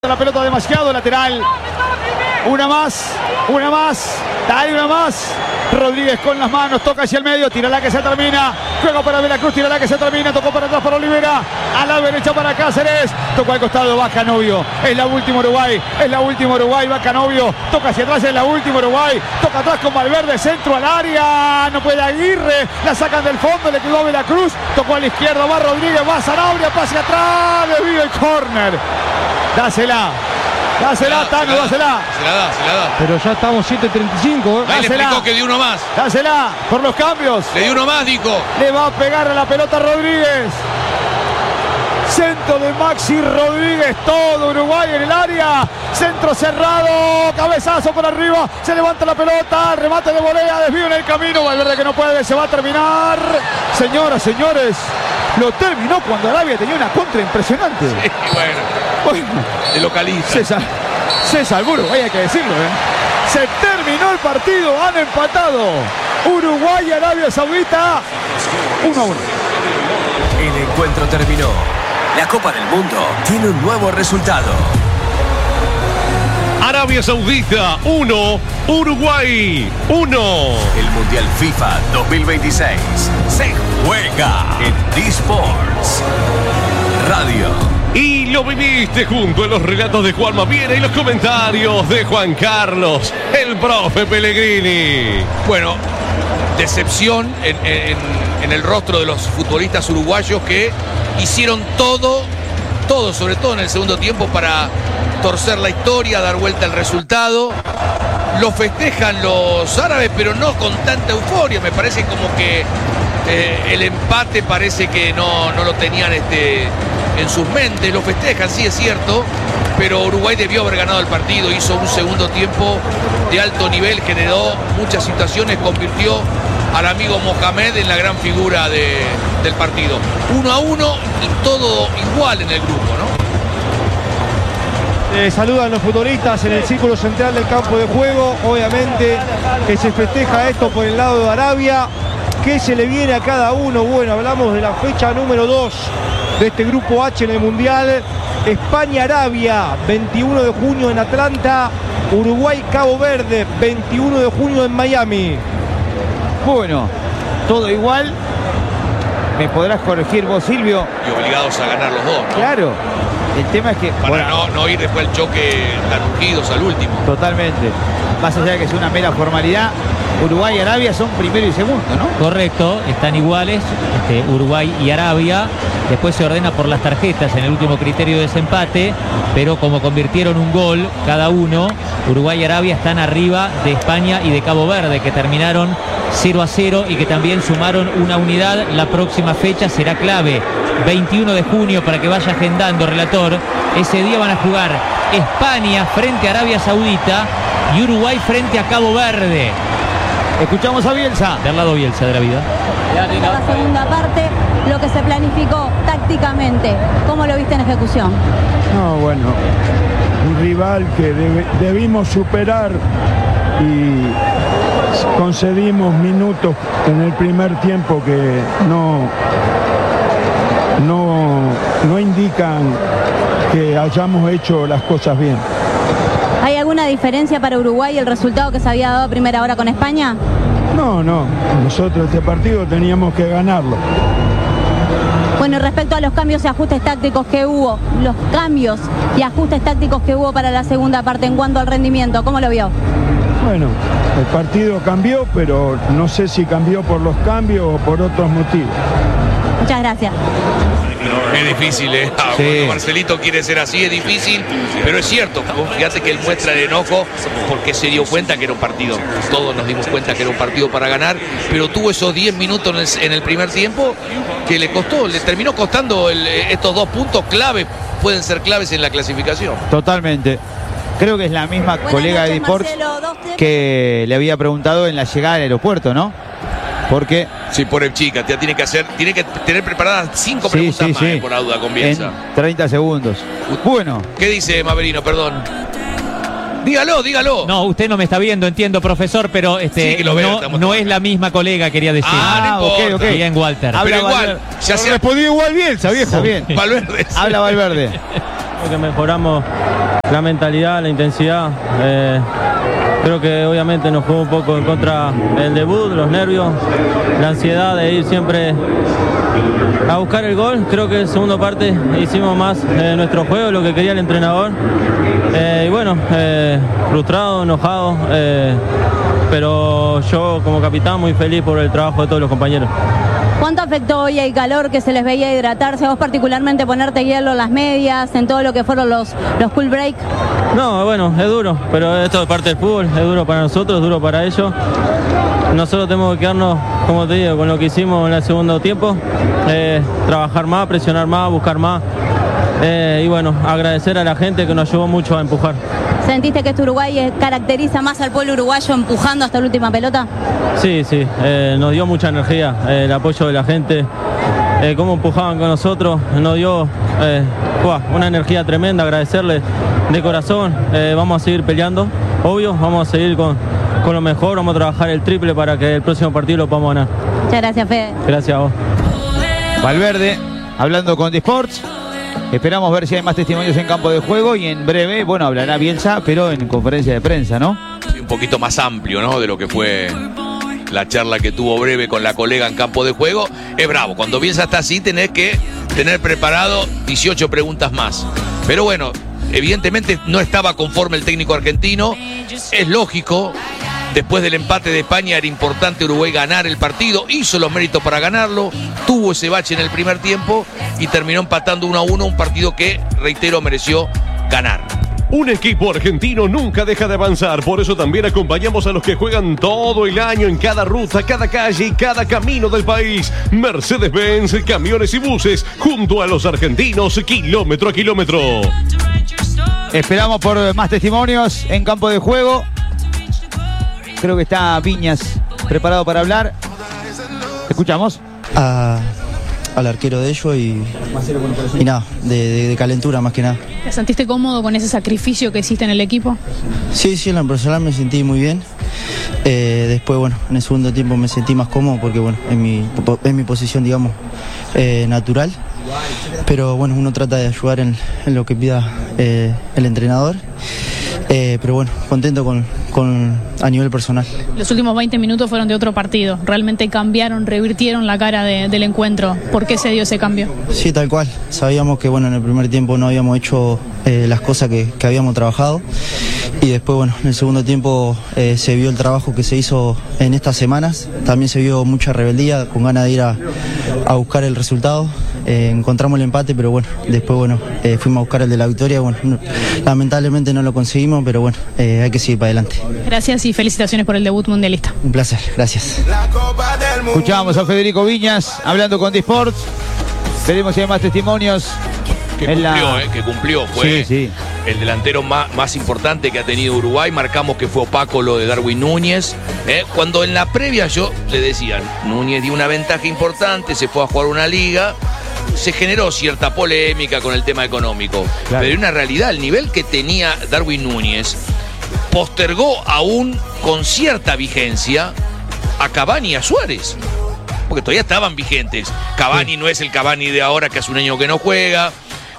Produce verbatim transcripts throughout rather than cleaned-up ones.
La pelota demasiado lateral. Una más, una más. Dale una más. Rodríguez con las manos, toca hacia el medio, tira la que se termina. Juega para Veracruz, tira la que se termina. Tocó para atrás para Olivera. A la derecha para Cáceres. Tocó al costado, va Canovio. Es la última Uruguay, es la última Uruguay, va Canovio. Toca hacia atrás, es la última Uruguay. Toca atrás con Valverde, centro al área. No puede Aguirre, la sacan del fondo, le quedó a Veracruz. Tocó a la izquierda, va Rodríguez, va Sanabria, pase atrás. Desvío el córner. Dásela. Dásela, Tano, dásela. Se la da, se la da. Pero ya estamos siete treinta y cinco. ¿eh? Ahí le explicó que dio uno más. Dásela, por los cambios. Le dio uno más, Dico. Le va a pegar a la pelota Rodríguez. Centro de Maxi Rodríguez, todo Uruguay en el área. Centro cerrado, cabezazo por arriba. Se levanta la pelota, remate de volea, desvío en el camino. Valverde que no puede, se va a terminar. Señoras, señores, lo terminó cuando Arabia tenía una contra impresionante. Sí, bueno. Bueno, de localiza. Se, sal, se salvó Uruguay, hay que decirlo, ¿eh? Se terminó el partido, han empatado Uruguay y Arabia Saudita uno a uno. El encuentro terminó. La Copa del Mundo tiene un nuevo resultado. Arabia Saudita uno, Uruguay uno. El Mundial FIFA dos mil veintiséis se juega en D-Sports Radio. Y lo viviste junto a los relatos de Juan Maviera y los comentarios de Juan Carlos, el profe Pellegrini. Bueno, decepción en, en, en el rostro de los futbolistas uruguayos que hicieron todo, todo, sobre todo en el segundo tiempo, para torcer la historia, dar vuelta al resultado. Lo festejan los árabes, pero no con tanta euforia. Me parece como que eh, el empate parece que no, no lo tenían este, en sus mentes. Lo festejan, sí es cierto, pero Uruguay debió haber ganado el partido. Hizo un segundo tiempo de alto nivel, generó muchas situaciones, convirtió al amigo Mohamed en la gran figura de, del partido. Uno a uno y todo igual en el grupo, ¿no? Eh, saludan los futbolistas en el círculo central del campo de juego. Obviamente que se festeja esto por el lado de Arabia. ¿Qué se le viene a cada uno? Bueno, hablamos de la fecha número dos de este grupo H en el Mundial. España-Arabia, veintiuno de junio en Atlanta. Uruguay-Cabo Verde, veintiuno de junio en Miami. Bueno, todo igual. Me podrás corregir vos, Silvio. Y obligados a ganar los dos, ¿no? Claro. El tema es que... Para bueno, no, no ir después al choque tan ungidos al último. Totalmente. Más allá de que es una mera formalidad, Uruguay y Arabia son primero y segundo, ¿no? Correcto, están iguales, este, Uruguay y Arabia. Después se ordena por las tarjetas en el último criterio de desempate, pero como convirtieron un gol cada uno, Uruguay y Arabia están arriba de España y de Cabo Verde, que terminaron cero a cero y que también sumaron una unidad. La próxima fecha será clave, veintiuno de junio, para que vaya agendando, relator. Ese día van a jugar España frente a Arabia Saudita y Uruguay frente a Cabo Verde. Escuchamos a Bielsa. Del lado Bielsa de la vida. La segunda parte, lo que se planificó tácticamente, ¿cómo lo viste en ejecución? No, bueno, un rival que debe, debimos superar y concedimos minutos en el primer tiempo que no, no, no indican que hayamos hecho las cosas bien. ¿Hay alguna diferencia para Uruguay el resultado que se había dado a primera hora con España? No, no, nosotros este partido teníamos que ganarlo. Bueno, y respecto a los cambios y ajustes tácticos que hubo, los cambios y ajustes tácticos que hubo para la segunda parte en cuanto al rendimiento, ¿cómo lo vio? Bueno, el partido cambió, pero no sé si cambió por los cambios o por otros motivos. Muchas gracias. Es difícil, ¿eh? Ah, Sí. Cuando Marcelito quiere ser así es difícil, pero es cierto. Fíjate que él muestra el enojo porque se dio cuenta que era un partido. Todos nos dimos cuenta que era un partido para ganar, pero tuvo esos diez minutos en el, en el primer tiempo que le costó, le terminó costando el, estos dos puntos clave, pueden ser claves en la clasificación. Totalmente. Creo que es la misma Buenas colega de noches, Disports Marcelo, dos temas. que le había preguntado en la llegada al aeropuerto, ¿no? Porque Sí, por el chica, ya tiene que hacer, tiene que tener preparadas cinco sí, preguntas sí, más, sí. eh, por la duda, con Bielsa. en treinta segundos. Bueno, ¿Qué dice Maverino? Perdón. Dígalo, dígalo. No, usted no me está viendo, entiendo, profesor, pero este, Sí que lo veo, no, estamos no todos es acá. la misma colega, quería decir. Ah, no ok, importa. ok. Bien, Walter. Habla Pero igual, Valverde. ya se Respondió igual Bielsa, viejo. Está bien. Valverde. Habla Valverde. Creo que mejoramos la mentalidad, la intensidad. Eh, creo que obviamente nos jugó un poco en contra el debut, los nervios, la ansiedad de ir siempre a buscar el gol. Creo que en la segunda parte hicimos más eh, nuestro juego, lo que quería el entrenador. Eh, y bueno, eh, frustrado, enojado, eh, pero yo como capitán muy feliz por el trabajo de todos los compañeros. ¿Cuánto afectó hoy el calor que se les veía hidratarse? Vos particularmente ponerte hielo en las medias, en todo lo que fueron los, los cool break. No, bueno, es duro, pero esto es parte del fútbol, es duro para nosotros, es duro para ellos. Nosotros tenemos que quedarnos, como te digo, con lo que hicimos en el segundo tiempo, eh, trabajar más, presionar más, buscar más. Eh, y bueno, agradecer a la gente que nos ayudó mucho a empujar. ¿Sentiste que este Uruguay caracteriza más al pueblo uruguayo empujando hasta la última pelota? Sí, sí, eh, nos dio mucha energía, eh, el apoyo de la gente, eh, cómo empujaban con nosotros, nos dio eh, uah, una energía tremenda, agradecerles de corazón. Eh, vamos a seguir peleando, obvio, vamos a seguir con, con lo mejor, vamos a trabajar el triple para que el próximo partido lo podamos ganar. Muchas gracias, Fede. Gracias a vos. Valverde, hablando con Disports. Esperamos ver si hay más testimonios en campo de juego y en breve, bueno, hablará Bielsa, pero en conferencia de prensa, ¿no? Sí, un poquito más amplio, ¿no? De lo que fue la charla que tuvo breve con la colega en campo de juego. Es bravo, cuando Bielsa está así tenés que tener preparado dieciocho preguntas más. Pero bueno, evidentemente no estaba conforme el técnico argentino, es lógico. Después del empate de España era importante Uruguay ganar el partido, hizo los méritos para ganarlo, tuvo ese bache en el primer tiempo y terminó empatando uno a uno, un partido que, reitero, mereció ganar. Un equipo argentino nunca deja de avanzar, por eso también acompañamos a los que juegan todo el año en cada ruta, cada calle y cada camino del país. Mercedes-Benz, camiones y buses, junto a los argentinos, kilómetro a kilómetro. Esperamos por más testimonios en campo de juego. Creo que está Viñas preparado para hablar. Escuchamos. A, al arquero de ellos y, y nada, de, de, de calentura más que nada. ¿Te sentiste cómodo con ese sacrificio que hiciste en el equipo? Sí, sí, en la personal me sentí muy bien. Eh, después, bueno, en el segundo tiempo me sentí más cómodo porque, bueno, en mi, en mi posición, digamos, eh, natural. Pero, bueno, uno trata de ayudar en, en lo que pida eh, el entrenador. Eh, pero bueno, contento con, con a nivel personal. Los últimos veinte minutos fueron de otro partido. Realmente cambiaron, revirtieron la cara de, del encuentro. ¿Por qué se dio ese cambio? Sí, tal cual. Sabíamos que bueno, en el primer tiempo no habíamos hecho eh, las cosas que, que habíamos trabajado. Y después, bueno, en el segundo tiempo eh, se vio el trabajo que se hizo en estas semanas. También se vio mucha rebeldía, con ganas de ir a, a buscar el resultado. Eh, encontramos el empate, pero bueno, después bueno, eh, fuimos a buscar el de la victoria. Bueno, no, lamentablemente no lo conseguimos, pero bueno, eh, hay que seguir para adelante. Gracias y felicitaciones por el debut mundialista. Un placer, gracias. Escuchamos a Federico Viñas hablando con Disports. Veremos si hay más testimonios. Que cumplió, la... eh, que cumplió, fue sí, sí. el delantero más, más importante que ha tenido Uruguay. Marcamos que fue opaco lo de Darwin Núñez. Eh, cuando en la previa yo le decían, Núñez dio una ventaja importante, se fue a jugar una liga. Se generó cierta polémica con el tema económico. Claro. Pero en una realidad, el nivel que tenía Darwin Núñez postergó aún con cierta vigencia a Cavani y a Suárez. Porque todavía estaban vigentes. Cavani sí. No es el Cavani de ahora, que hace un año que no juega.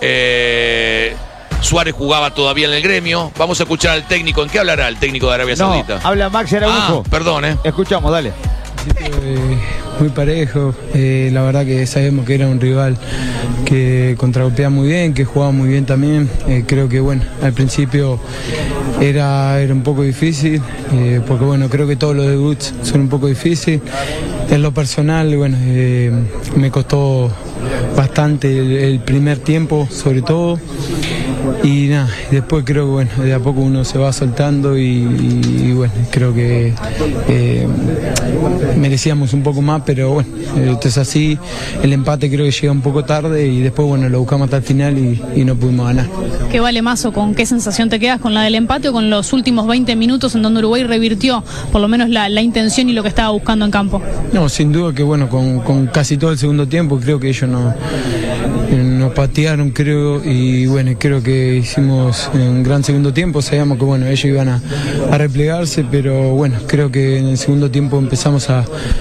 Eh, Suárez jugaba todavía en el Gremio. Vamos a escuchar al técnico. ¿En qué hablará el técnico de Arabia no, Saudita? Habla Max Araujo. Ah, perdón, eh. Escuchamos, dale. Eh, muy parejo, eh, la verdad que sabemos que era un rival que contragolpea muy bien, que jugaba muy bien también. Eh, creo que bueno, al principio era, era un poco difícil, eh, porque bueno, creo que todos los debuts son un poco difíciles. En lo personal, bueno, eh, me costó bastante el, el primer tiempo, sobre todo. Y nada, después creo que bueno, de a poco uno se va soltando y, y, y bueno, creo que eh, merecíamos un poco más, pero bueno, entonces así el empate creo que llega un poco tarde y después bueno, lo buscamos hasta el final y, y no pudimos ganar. ¿Qué vale más o con qué sensación te quedas? ¿Con la del empate o con los últimos veinte minutos en donde Uruguay revirtió por lo menos la, la intención y lo que estaba buscando en campo? No, sin duda que bueno, con, con casi todo el segundo tiempo creo que ellos no, nos patearon, creo, y bueno, creo que hicimos un gran segundo tiempo. Sabíamos que bueno, ellos iban a, a replegarse, pero bueno, creo que en el segundo tiempo empezamos a,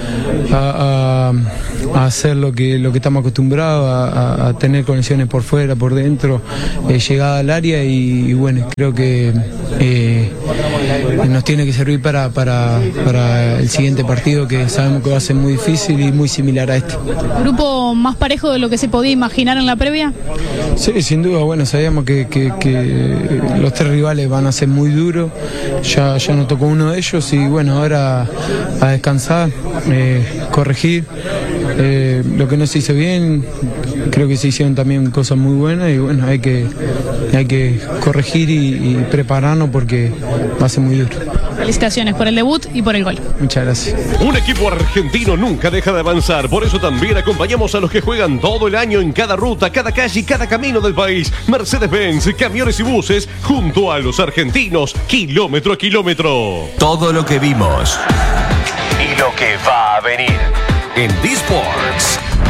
a, a, a hacer lo que, lo que estamos acostumbrados, a, a, a tener conexiones por fuera, por dentro, eh, llegada al área y, y bueno, creo que eh, nos tiene que servir para, para, para el siguiente partido, que sabemos que va a ser muy difícil y muy similar a este. ¿Grupo más parejo de lo que se podía imaginar en la previa? Sí, sin duda, bueno, sabíamos que, que, que los tres rivales van a ser muy duros, ya, ya nos tocó uno de ellos y bueno, ahora a descansar, eh, corregir, eh, lo que no se hizo bien, creo que se hicieron también cosas muy buenas y bueno, hay que, hay que corregir y, y prepararnos porque va a ser muy duro. Felicitaciones por el debut y por el gol. Muchas gracias. Un equipo argentino nunca deja de avanzar, por eso también acompañamos a los que juegan todo el año en cada ruta, cada calle y cada camino del país. Mercedes-Benz, camiones y buses, junto a los argentinos, kilómetro a kilómetro. Todo lo que vimos y lo que va a venir en D-Sports.